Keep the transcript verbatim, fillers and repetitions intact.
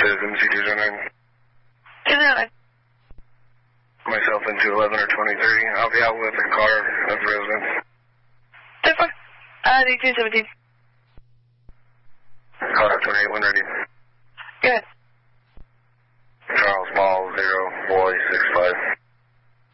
is M C two zero nine. two zero nine. Myself into eleven or twenty-three. I'll be out with a car of residents. ten four. Uh, D two seventeen. Call out twenty-eight, one ready. Go ahead.